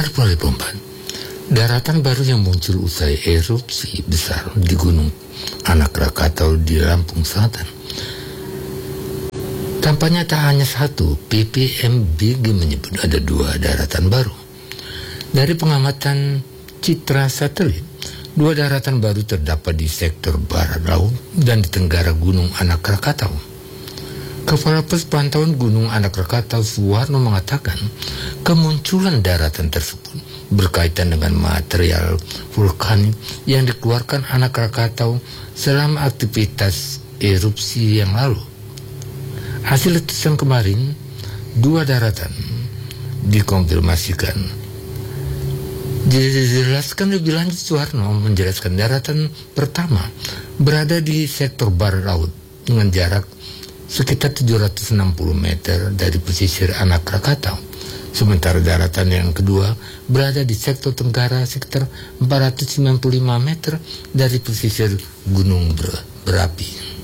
2024, daratan baru yang muncul usai erupsi besar di Gunung Anak Rakatau di Lampung Selatan. Tampaknya tak hanya satu, PPMBG menyebut ada 2 daratan baru. Dari pengamatan citra satelit, 2 daratan baru terdapat di sektor barat laut dan di tenggara Gunung Anak Rakatau. Kepala Pos Pantauan Gunung Anak Rakatau Suwarno mengatakan kemunculan daratan tersebut berkaitan dengan material vulkanik yang dikeluarkan Anak Rakatau selama aktivitas erupsi yang lalu. Hasil letusan kemarin, 2 daratan dikonfirmasikan. Dijelaskan lebih lanjut, Suwarno menjelaskan daratan pertama berada di sektor barat laut dengan jarak sekitar 760 meter dari pesisir Anak Rakatau. Sementara daratan yang kedua berada di sektor tenggara sekitar 495 meter dari pesisir Gunung Berapi.